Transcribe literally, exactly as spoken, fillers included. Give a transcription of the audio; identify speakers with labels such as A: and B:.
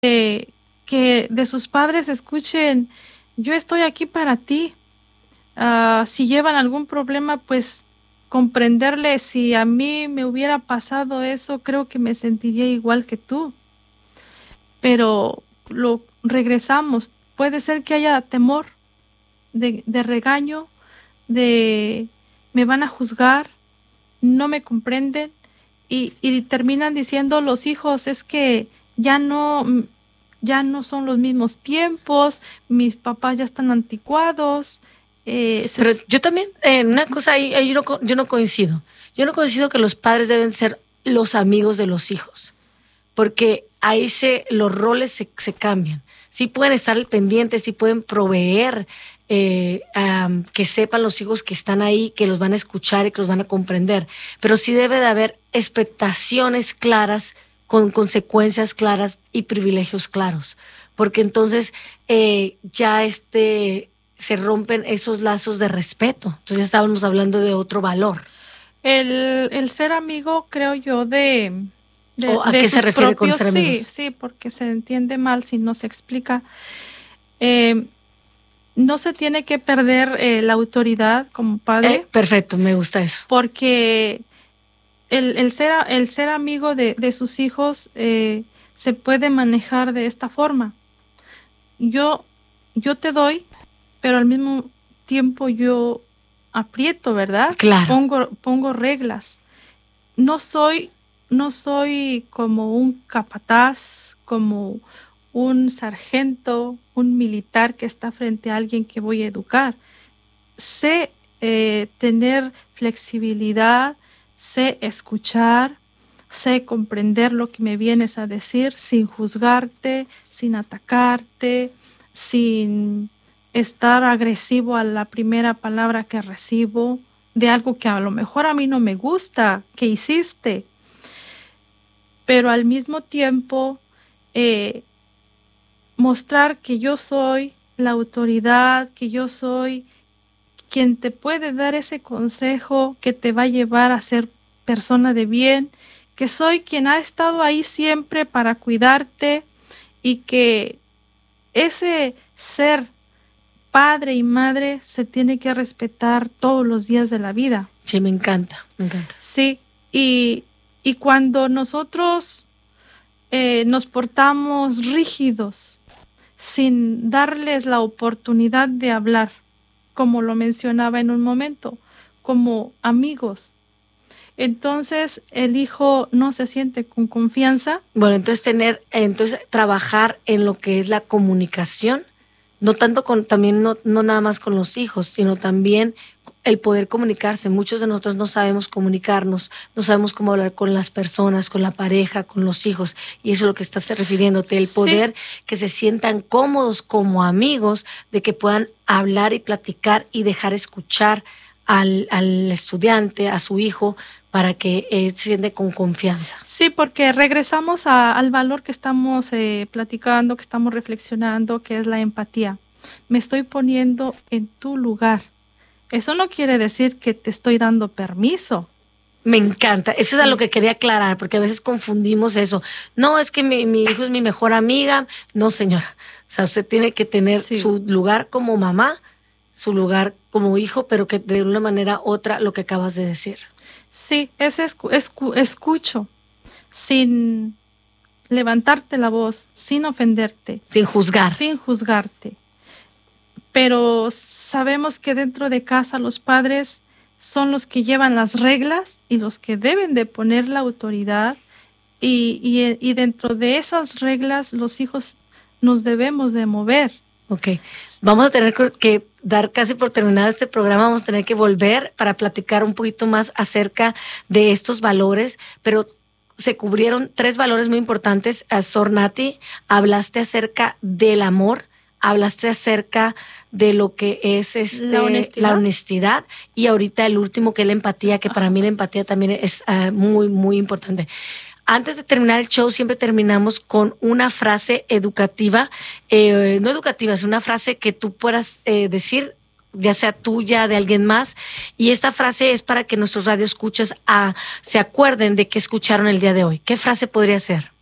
A: eh, que de sus padres escuchen, yo estoy aquí para ti. Uh, si llevan algún problema, pues comprenderle, si a mí me hubiera pasado eso, creo que me sentiría igual que tú. Pero lo regresamos. Puede ser que haya temor de, de regaño, de me van a juzgar, no me comprenden y, y terminan diciendo los hijos, es que ya no, ya no son los mismos tiempos, mis papás ya están anticuados.
B: Eh, Pero se... yo también, en eh, una cosa ahí, ahí yo, no, yo no coincido. Yo no coincido que los padres deben ser los amigos de los hijos, porque ahí se, los roles se, se cambian. Sí pueden estar al pendiente, sí pueden proveer, eh, um, que sepan los hijos que están ahí, que los van a escuchar y que los van a comprender. Pero sí debe de haber expectaciones claras, con consecuencias claras y privilegios claros. Porque entonces eh, ya este... se rompen esos lazos de respeto. Entonces ya estábamos hablando de otro valor.
A: El, el ser amigo, creo yo, de... de
B: ¿O a
A: de
B: qué se refiere
A: propios,
B: con ser amigos?
A: Sí, sí, porque se entiende mal si no se explica. Eh, no se tiene que perder eh, la autoridad como padre.
B: Eh, perfecto, me gusta eso.
A: Porque el, el, ser, el ser amigo de, de sus hijos eh, se puede manejar de esta forma. Yo, yo te doy, pero al mismo tiempo yo aprieto, ¿verdad?
B: Claro.
A: Pongo, pongo reglas. No soy, no soy como un capataz, como un sargento, un militar que está frente a alguien que voy a educar. Sé eh, tener flexibilidad, sé escuchar, sé comprender lo que me vienes a decir sin juzgarte, sin atacarte, sin estar agresivo a la primera palabra que recibo de algo que a lo mejor a mí no me gusta que hiciste, pero al mismo tiempo eh, mostrar que yo soy la autoridad, que yo soy quien te puede dar ese consejo que te va a llevar a ser persona de bien, que soy quien ha estado ahí siempre para cuidarte y que ese ser padre y madre se tiene que respetar todos los días de la vida.
B: Sí, me encanta, me encanta.
A: Sí, y, y cuando nosotros eh, nos portamos rígidos, sin darles la oportunidad de hablar, como lo mencionaba en un momento, como amigos, entonces el hijo no se siente con confianza.
B: Bueno, entonces tener, entonces trabajar en lo que es la comunicación, no tanto con, también no, no nada más con los hijos, sino también el poder comunicarse. Muchos de nosotros no sabemos comunicarnos, no sabemos cómo hablar con las personas, con la pareja, con los hijos, y eso es lo que estás refiriéndote, el poder sí. que se sientan cómodos como amigos, de que puedan hablar y platicar y dejar escuchar al, al estudiante, a su hijo, para que eh, se siente con confianza.
A: Sí, porque regresamos a, al valor que estamos eh, platicando, que estamos reflexionando, que es la empatía. Me estoy poniendo en tu lugar. Eso no quiere decir que te estoy dando permiso.
B: Me encanta. Eso sí. es a lo que quería aclarar, porque a veces confundimos eso. No, es que mi, mi hijo es mi mejor amiga. No, señora. O sea, usted tiene que tener sí. su lugar como mamá, su lugar como hijo, pero que de una manera u otra lo que acabas de decir.
A: Sí, es escu- escu- escucho, sin levantarte la voz, sin ofenderte.
B: Sin juzgar.
A: Sin juzgarte. Pero sabemos que dentro de casa los padres son los que llevan las reglas y los que deben de poner la autoridad. Y, y, y dentro de esas reglas los hijos nos debemos de mover.
B: Ok, vamos a tener que dar casi por terminado este programa, vamos a tener que volver para platicar un poquito más acerca de estos valores, pero se cubrieron tres valores muy importantes. Sor Nati, hablaste acerca del amor, hablaste acerca de lo que es este,
A: la, honestidad.
B: la honestidad y ahorita el último que es la empatía, que para mí la empatía también es uh, muy, muy importante. Antes de terminar el show, siempre terminamos con una frase educativa, eh, no educativa, es una frase que tú puedas eh, decir, ya sea tuya, de alguien más, y esta frase es para que nuestros radioescuchas ah, se acuerden de qué escucharon el día de hoy. ¿Qué frase podría ser?